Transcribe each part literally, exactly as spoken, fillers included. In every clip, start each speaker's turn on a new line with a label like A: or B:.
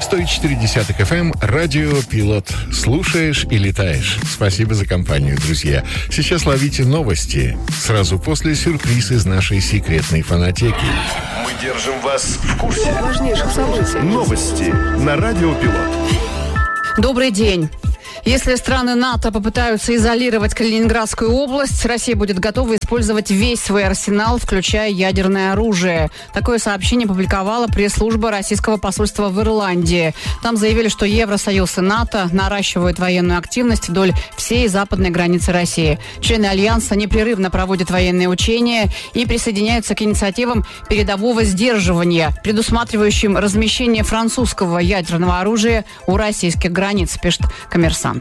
A: сто четыре эф эм, радио «Пилот». Слушаешь и летаешь. Спасибо за компанию, друзья. Сейчас ловите новости. Сразу после сюрприз из нашей секретной фонотеки.
B: Мы держим вас в курсе
C: важнейших событий.
B: Новости на радио «Пилот».
C: Добрый день. Если страны НАТО попытаются изолировать Калининградскую область, Россия будет готова использовать весь свой арсенал, включая ядерное оружие. Такое сообщение опубликовала пресс-служба российского посольства в Ирландии. Там заявили, что Евросоюз и НАТО наращивают военную активность вдоль всей западной границы России. Члены Альянса непрерывно проводят военные учения и присоединяются к инициативам передового сдерживания, предусматривающим размещение французского ядерного оружия у российских границ, пишет «Коммерсант».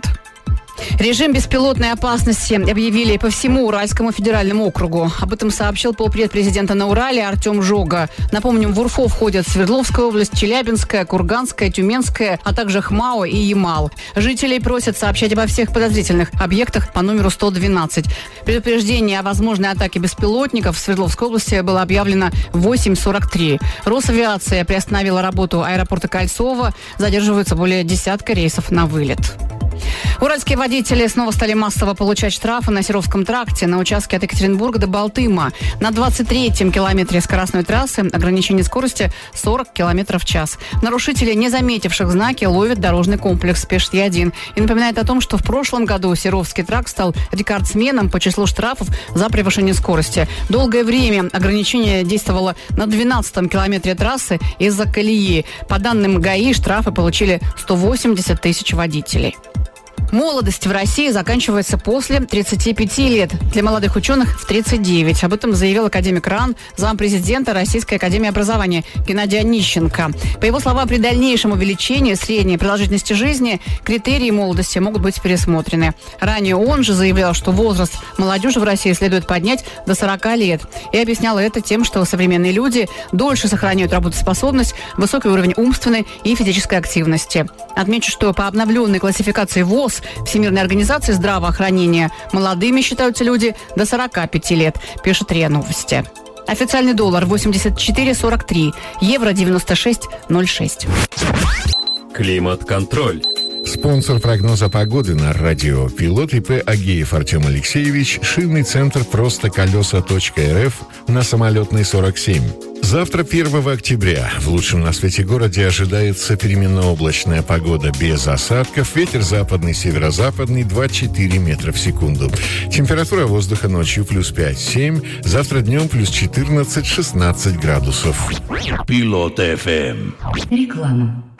C: Режим беспилотной опасности объявили по всему Уральскому федеральному округу. Об этом сообщил полпред президента на Урале Артем Жога. Напомним, в УРФО входят Свердловская область, Челябинская, Курганская, Тюменская, а также ХМАО и Ямал. Жителей просят сообщать обо всех подозрительных объектах по номеру сто двенадцать. Предупреждение о возможной атаке беспилотников в Свердловской области было объявлено в восемь сорок три. Росавиация приостановила работу аэропорта Кольцово. Задерживаются более десятка рейсов на вылет. Уральские водители снова стали массово получать штрафы на Серовском тракте на участке от Екатеринбурга до Балтыма. На двадцать третьем километре скоростной трассы ограничение скорости сорок километров в час. Нарушители, не заметивших знаки, ловят дорожный комплекс, пишет Е один. И напоминает о том, что в прошлом году Серовский тракт стал рекордсменом по числу штрафов за превышение скорости. Долгое время ограничение действовало на двенадцатом километре трассы из-за колеи. По данным ГАИ, штрафы получили сто восемьдесят тысяч водителей. Молодость в России заканчивается после тридцати пяти лет. Для молодых ученых в тридцать девять. Об этом заявил академик РАН, зампрезидента Российской академии образования Геннадий Онищенко. По его словам, при дальнейшем увеличении средней продолжительности жизни критерии молодости могут быть пересмотрены. Ранее он же заявлял, что возраст молодежи в России следует поднять до сорока лет. И объяснял это тем, что современные люди дольше сохраняют работоспособность, высокий уровень умственной и физической активности. Отмечу, что по обновленной классификации ВОЗ Всемирной организации здравоохранения молодыми считаются люди до сорока пяти лет, пишет РИА Новости. Официальный доллар восемьдесят четыре сорок три, евро девяносто шесть ноль шесть.
B: Климат-контроль.
A: Спонсор прогноза погоды на радио «Пилот» ИП Агеев Артем Алексеевич, шинный центр «Просто колеса точка эр эф» на Самолетной сорок семь. Завтра, первого октября, в лучшем на свете городе ожидается переменно-облачная погода без осадков, ветер западный, северо-западный два-четыре метра в секунду. Температура воздуха ночью плюс пять-семь, завтра днем плюс четырнадцать-шестнадцать градусов.
B: Пилот эф эм.
D: Реклама.